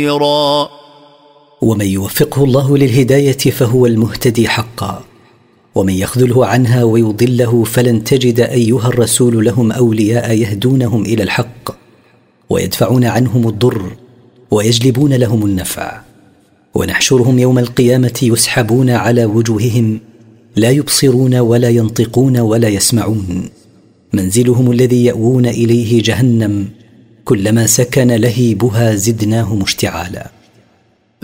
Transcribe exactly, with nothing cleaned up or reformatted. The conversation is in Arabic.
ومن يوفقه الله للهداية فهو المهتدي حقا، ومن يخذله عنها ويضله فلن تجد أيها الرسول لهم أولياء يهدونهم إلى الحق ويدفعون عنهم الضر ويجلبون لهم النفع. ونحشرهم يوم القيامة يسحبون على وجوههم لا يبصرون ولا ينطقون ولا يسمعون، منزلهم الذي يأوون إليه جهنم، كلما سكن لهيبها زدناهم اشتعالا.